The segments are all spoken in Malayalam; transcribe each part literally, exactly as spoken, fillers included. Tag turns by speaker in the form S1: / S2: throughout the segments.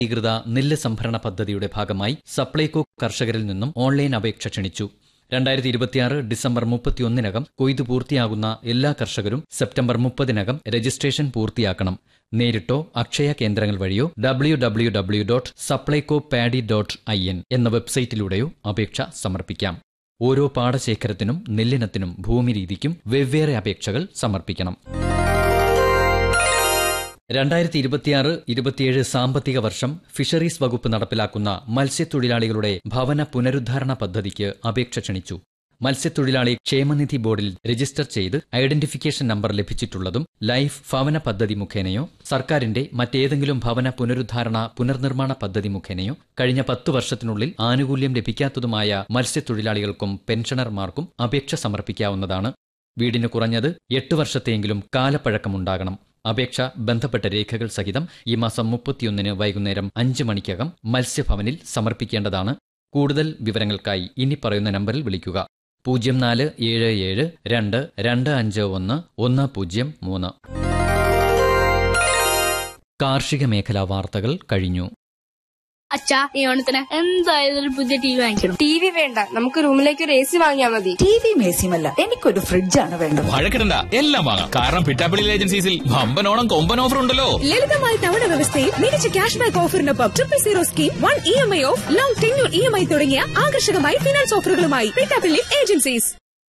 S1: ഏകീകൃത നെല്ല് സംഭരണ പദ്ധതിയുടെ ഭാഗമായി സപ്ലൈകോ കർഷകരിൽ നിന്നും ഓൺലൈൻ അപേക്ഷ ക്ഷണിച്ചു. രണ്ടായിരത്തി ഇരുപത്തിയാറ് ഡിസംബർ മുപ്പത്തിയൊന്നിനകം കൊയ്തു പൂർത്തിയാകുന്ന എല്ലാ കർഷകരും സെപ്റ്റംബർ മുപ്പതിനകം രജിസ്ട്രേഷൻ പൂർത്തിയാക്കണം. നേരിട്ടോ അക്ഷയ കേന്ദ്രങ്ങൾ വഴിയോ W W W dot Supplyco paddy dot I N എന്ന വെബ്സൈറ്റിലൂടെയോ അപേക്ഷ സമർപ്പിക്കാം. ഓരോ പാടശേഖരത്തിനും നെല്ലിനത്തിനും ഭൂമി രീതിക്കും വെവ്വേറെ അപേക്ഷകൾ സമർപ്പിക്കണം. രണ്ടായിരത്തി ഇരുപത്തിയാറ് ഇരുപത്തിയേഴ് സാമ്പത്തിക വർഷം ഫിഷറീസ് വകുപ്പ് നടപ്പിലാക്കുന്ന മത്സ്യത്തൊഴിലാളികളുടെ ഭവന പുനരുദ്ധാരണ പദ്ധതിക്ക് അപേക്ഷ ക്ഷണിച്ചു. മത്സ്യത്തൊഴിലാളി ക്ഷേമനിധി ബോർഡിൽ രജിസ്റ്റർ ചെയ്ത് ഐഡന്റിഫിക്കേഷൻ നമ്പർ ലഭിച്ചിട്ടുള്ളതും ലൈഫ് ഭവന പദ്ധതി മുഖേനയോ സർക്കാരിന്റെ മറ്റേതെങ്കിലും ഭവന പുനരുദ്ധാരണ പുനർനിർമ്മാണ പദ്ധതി മുഖേനയോ കഴിഞ്ഞ പത്തു വർഷത്തിനുള്ളിൽ ആനുകൂല്യം ലഭിക്കാത്തതുമായ മത്സ്യത്തൊഴിലാളികൾക്കും പെൻഷനർമാർക്കും അപേക്ഷ സമർപ്പിക്കാവുന്നതാണ്. വീടിന് കുറഞ്ഞത് എട്ട് വർഷത്തെയെങ്കിലും കാലപ്പഴക്കമുണ്ടാകണം. അപേക്ഷ ബന്ധപ്പെട്ട രേഖകൾ സഹിതം ഈ മാസം മുപ്പത്തിയൊന്നിന് വൈകുന്നേരം അഞ്ച് മണിക്കകം മത്സ്യഭവനിൽ സമർപ്പിക്കേണ്ടതാണ്. കൂടുതൽ വിവരങ്ങൾക്കായി ഇനി പറയുന്ന നമ്പറിൽ വിളിക്കുക: പൂജ്യം നാല് ഏഴ് ഏഴ് രണ്ട് രണ്ട് അഞ്ച് ഒന്ന് ഒന്ന് പൂജ്യം മൂന്ന്. കാർഷിക മേഖലാ വാർത്തകൾ കഴിഞ്ഞു.
S2: അച്ഛാ, ഈ ഓണത്തിന് എന്തായാലും ഒരു പുതിയ ടി വി വാങ്ങിക്കണം.
S3: ടി വി വേണ്ട, നമുക്ക് റൂമിലേക്ക് ഒരു എ സി വാങ്ങിയാൽ മതി.
S4: ടിവിയും എ സിയുമല്ല, എനിക്കൊരു ഫ്രിഡ്ജാണ് വേണ്ടത്.
S5: വഴക്കിടണ്ട, എല്ലാം വാങ്ങാം. കാരണം പിറ്റാപ്പിളി ഏജൻസീസിൽ വമ്പനോണം കൊമ്പൻ ഓഫർ ഉണ്ടല്ലോ.
S6: ലളിതമായ തവണ വ്യവസ്ഥയിൽ മികച്ച cash back ഓഫറിനൊപ്പം triple zero scheme, one E M I of, long tenure E M I തുടങ്ങിയ ആകർഷകമായ finance ഓഫറുകളുമായി പിറ്റാപ്പിളി agencies.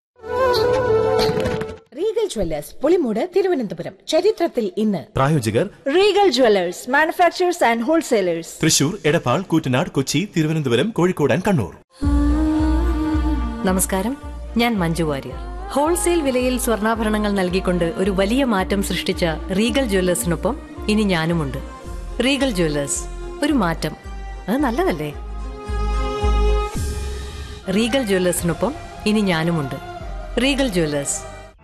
S7: Regal Jewellers Pulimoodu Thiruvananthapuram. ചരിത്രത്തിൽ ഇന്ന്.
S8: പ്രായോജകർ
S7: Regal Jewellers, manufacturers and wholesalers,
S8: Thrissur, Edappal, Koottanad, Kochi, Thiruvananthapuram, Kozhikode and Kannur.
S9: നമസ്കാരം, ഞാൻ മഞ്ജു വാര്യർ. ഹോൾസെയിൽ വിലയിൽ സ്വർണ്ണാഭരണങ്ങൾ നൽകിക്കൊണ്ട് ഒരു വലിയ മാറ്റം സൃഷ്ടിച്ച റീഗൽ ജ്വല്ലേഴ്സിനൊപ്പം ഇനി ഞാനുമുണ്ട്. റീഗൽ ജ്വല്ലേഴ്സ്, ഒരു മാറ്റം, അത് നല്ലതല്ലേ? റീഗൽ ജ്വല്ലേഴ്സിനൊപ്പം ഇനി ഞാനുമുണ്ട്. Regal Jewellers.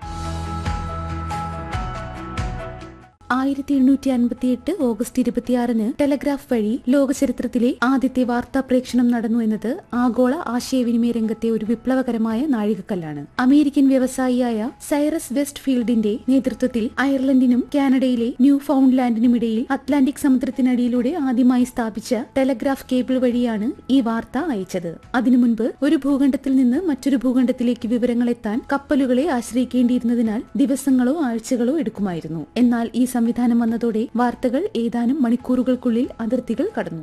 S10: ആയിരത്തി എണ്ണൂറ്റി അൻപത്തി എട്ട് ഓഗസ്റ്റ് ഇരുപത്തിയാറിന് ടെലഗ്രാഫ് വഴി ലോക ചരിത്രത്തിലെ ആദ്യത്തെ വാർത്താ പ്രേക്ഷണം നടന്നു എന്നത് ആഗോള ആശയവിനിമയ രംഗത്തെ ഒരു വിപ്ലവകരമായ നാഴികക്കല്ലാണ്. അമേരിക്കൻ വ്യവസായിയായ സൈറസ് വെസ്റ്റ് ഫീൽഡിന്റെ നേതൃത്വത്തിൽ അയർലൻഡിനും കാനഡയിലെ ന്യൂ ഫൗണ്ട്ലാൻഡിനും ഇടയിൽ അറ്റ്ലാന്റിക് സമുദ്രത്തിനടിയിലൂടെ ആദ്യമായി സ്ഥാപിച്ച ടെലഗ്രാഫ് കേബിൾ വഴിയാണ് ഈ വാർത്ത അയച്ചത്. അതിനു മുൻപ് ഒരു ഭൂഖണ്ഡത്തിൽ നിന്ന് മറ്റൊരു ഭൂഖണ്ഡത്തിലേക്ക് വിവരങ്ങൾ എത്താൻ കപ്പലുകളെ ആശ്രയിക്കേണ്ടിയിരുന്നതിനാൽ ദിവസങ്ങളോ ആഴ്ചകളോ എടുക്കുമായിരുന്നു. എന്നാൽ ഈ സംവിധാനം വന്നതോടെ വാർത്തകൾ ഏതാനും മണിക്കൂറുകൾക്കുള്ളിൽ അതിർത്തികൾ കടന്നു.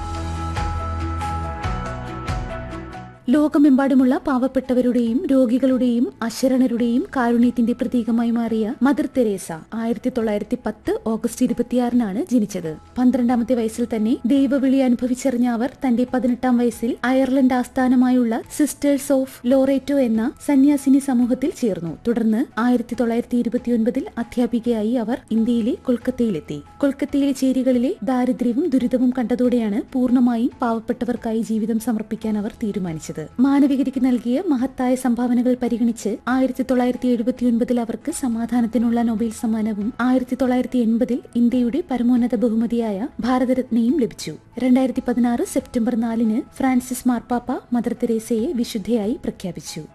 S10: ലോകമെമ്പാടുമുള്ള പാവപ്പെട്ടവരുടെയും രോഗികളുടെയും അശരണരുടെയും കാരുണ്യത്തിന്റെ പ്രതീകമായി മാറിയ മദർ തെരേസ ആയിരത്തി തൊള്ളായിരത്തി പത്ത് ഓഗസ്റ്റ് ഇരുപത്തിയാറിനാണ് ജനിച്ചത്. പന്ത്രണ്ടാമത്തെ വയസ്സിൽ തന്നെ ദൈവവിളി അനുഭവിച്ചറിഞ്ഞ അവർ തന്റെ പതിനെട്ടാം വയസ്സിൽ അയർലൻഡ് ആസ്ഥാനമായുള്ള സിസ്റ്റേഴ്സ് ഓഫ് ലോറേറ്റോ എന്ന സന്യാസിനി സമൂഹത്തിൽ ചേർന്നു. തുടർന്ന് ആയിരത്തി തൊള്ളായിരത്തി ഇരുപത്തിയൊൻപതിൽ അധ്യാപികയായി അവർ ഇന്ത്യയിലെ കൊൽക്കത്തയിലെത്തി. കൊൽക്കത്തയിലെ ചേരികളിലെ ദാരിദ്ര്യവും ദുരിതവും കണ്ടതോടെയാണ് പൂർണ്ണമായും പാവപ്പെട്ടവർക്കായി ജീവിതം സമർപ്പിക്കാൻ അവർ തീരുമാനിച്ചത്. മാനവികതയ്ക്ക് നൽകിയ മഹത്തായ സംഭാവനകൾ പരിഗണിച്ച് ആയിരത്തി തൊള്ളായിരത്തി എഴുപത്തിയൊൻപതിൽ അവർക്ക് സമാധാനത്തിനുള്ള നൊബേൽ സമ്മാനവും ആയിരത്തി തൊള്ളായിരത്തി എൺപതിൽ ഇന്ത്യയുടെ പരമോന്നത ബഹുമതിയായ ഭാരതരത്നയും ലഭിച്ചു. രണ്ടായിരത്തി പതിനാറ് സെപ്റ്റംബർ നാലിന് ഫ്രാൻസിസ് മാർപ്പാപ്പ മദർ തെരേസയെ വിശുദ്ധയായി പ്രഖ്യാപിച്ചു.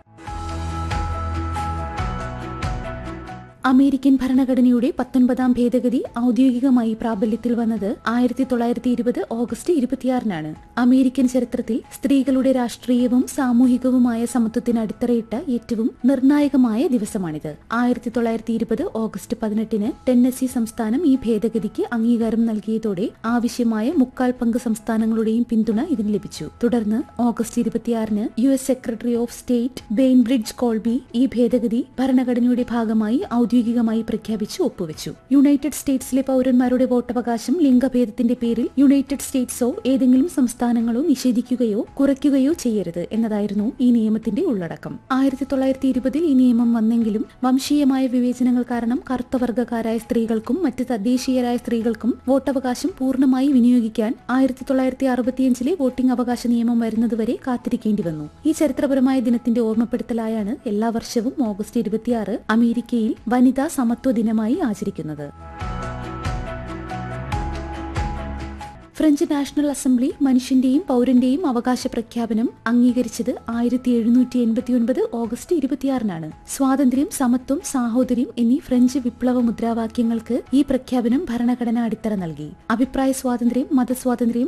S10: അമേരിക്കൻ ഭരണഘടനയുടെ പത്തൊൻപതാം ഭേദഗതി ഔദ്യോഗികമായി പ്രാബല്യത്തിൽ വന്നത് ആയിരത്തി തൊള്ളായിരത്തി ഇരുപത് ഓഗസ്റ്റ് ഇരുപത്തിയാറിനാണ്. അമേരിക്കൻ ചരിത്രത്തിൽ സ്ത്രീകളുടെ രാഷ്ട്രീയവും സാമൂഹികവുമായ സമത്വത്തിന് അടിത്തറയിട്ട ഏറ്റവും നിർണായകമായ ദിവസമാണിത്. ആയിരത്തി തൊള്ളായിരത്തി ഇരുപത് ഓഗസ്റ്റ് പതിനെട്ടിന് ടെന്നസി സംസ്ഥാനം ഈ ഭേദഗതിക്ക് അംഗീകാരം നൽകിയതോടെ ആവശ്യമായ മുക്കാൽ പങ്ക് സംസ്ഥാനങ്ങളുടെയും പിന്തുണ ഇതിന് ലഭിച്ചു. തുടർന്ന് ഓഗസ്റ്റ് ഇരുപത്തിയാറിന് U S secretary of state ബെയിൻബ്രിഡ്ജ് Colby ഈ ഭേദഗതി ഭരണഘടനയുടെ ഭാഗമായി ഔദ്യോഗികമായി പ്രഖ്യാപിച്ചു ഒപ്പുവെച്ചു. യുണൈറ്റഡ് സ്റ്റേറ്റ്സിലെ പൗരന്മാരുടെ വോട്ടവകാശം ലിംഗഭേദത്തിന്റെ പേരിൽ യുണൈറ്റഡ് സ്റ്റേറ്റ്സോ ഏതെങ്കിലും സംസ്ഥാനങ്ങളോ നിഷേധിക്കുകയോ കുറയ്ക്കുകയോ ചെയ്യരുത് എന്നതായിരുന്നു ഈ നിയമത്തിന്റെ ഉള്ളടക്കം. ആയിരത്തി തൊള്ളായിരത്തി ഇരുപതിൽ ഈ നിയമം വന്നെങ്കിലും വംശീയമായ വിവേചനങ്ങൾ കാരണം കറുത്തവർഗക്കാരായ സ്ത്രീകൾക്കും മറ്റ് തദ്ദേശീയരായ സ്ത്രീകൾക്കും വോട്ടവകാശം പൂർണ്ണമായി വിനിയോഗിക്കാൻ ആയിരത്തി തൊള്ളായിരത്തി അറുപത്തിയഞ്ചിലെ വോട്ടിംഗ് അവകാശ നിയമം വരുന്നതുവരെ കാത്തിരിക്കേണ്ടി വന്നു. ഈ ചരിത്രപരമായ ദിനത്തിന്റെ ഓർമ്മപ്പെടുത്തലായാണ് എല്ലാ വർഷവും ഓഗസ്റ്റ് ഇരുപത്തിയാറ് അമേരിക്കയിൽ വനിതാ സമത്വ ദിനമായി ആചരിക്കുന്നത്. ഫ്രഞ്ച് നാഷണൽ അസംബ്ലി മനുഷ്യന്റെയും പൗരന്റെയും അവകാശ പ്രഖ്യാപനം അംഗീകരിച്ചത് ആയിരത്തി എഴുന്നൂറ്റി എൺപത്തി ഒൻപത് ഓഗസ്റ്റ് ഇരുപത്തിയാറിനാണ്. സ്വാതന്ത്ര്യം, സമത്വം, സാഹോദര്യം എന്നീ ഫ്രഞ്ച് വിപ്ലവ മുദ്രാവാക്യങ്ങൾക്ക് ഈ പ്രഖ്യാപനം ഭരണഘടന അടിത്തറ നൽകി. അഭിപ്രായ സ്വാതന്ത്ര്യം, മതസ്വാതന്ത്ര്യം,